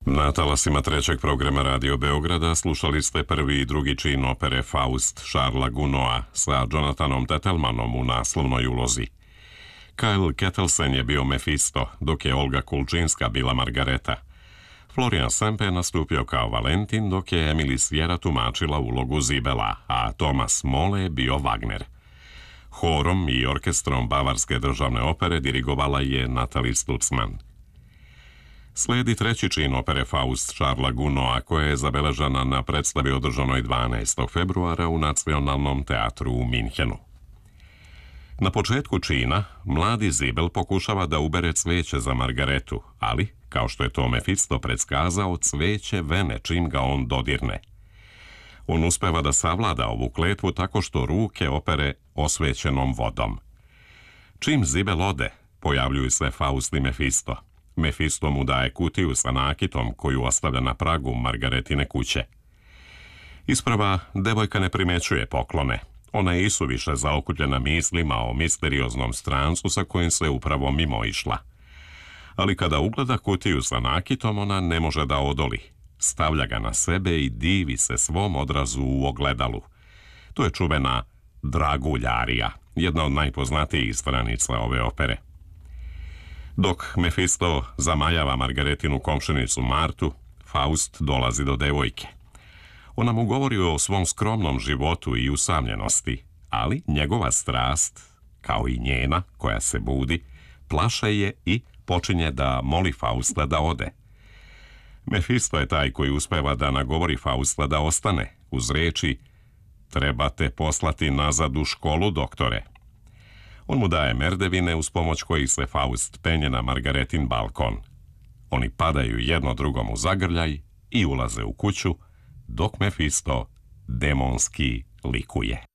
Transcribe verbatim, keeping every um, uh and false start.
Na talasima trećeg programa Radio Beograda slušali ste prvi i drugi čin opere Faust Charlesa Gounoda sa Jonathanom Tettelmanom u naslovnoj ulozi. Kyle Kettelsen je bio Mefisto, dok je Olga Kulčinska bila Margareta. Florian Sempe nastupio kao Valentin, dok je Emily Sierra tumačila ulogu Zibela, a Thomas Mole je bio Wagner. Horom i orkestrom Bavarske državne opere dirigovala je Nathalie Stutzmann. Sledi treći čin opere Faust Charlesa Gounoda, koja je zabeležena na predstavi održanoj dvanaestog februara u Nacionalnom teatru u Minhenu. Na početku čina, mladi Zibel pokušava da ubere cveće za Margaretu, ali, kao što je to Mefisto predskazao, cveće vene čim ga on dodirne. On uspeva da savlada ovu kletvu tako što ruke opere osvećenom vodom. Čim Zibel ode, pojavljuju se Faust i Mefisto. Mefisto mu daje kutiju sa nakitom koju ostavlja na pragu Margaretine kuće. Isprva, devojka ne primećuje poklone. Ona je isuviše zaokupljena mislima o misterioznom strancu sa kojim se upravo mimo išla. Ali kada ugleda kutiju sa nakitom, ona ne može da odoli. Stavlja ga na sebe i divi se svom odrazu u ogledalu. To je čuvena Draguljarija, jedna od najpoznatijih stranica ove opere. Dok Mefisto zamajava Margaretinu komšinicu Martu, Faust dolazi do devojke. Ona mu govori o svom skromnom životu i usamljenosti, ali njegova strast, kao i njena, koja se budi, plaše je i počinje da moli Fausta da ode. Mefisto je taj koji uspeva da nagovori Fausta da ostane, uz reči "Trebate poslati nazad u školu, doktore." On mu daje merdevine uz pomoć kojih se Faust penje na Margaretin balkon. Oni padaju jedno drugom u zagrljaj i ulaze u kuću, dok Mefisto demonski likuje.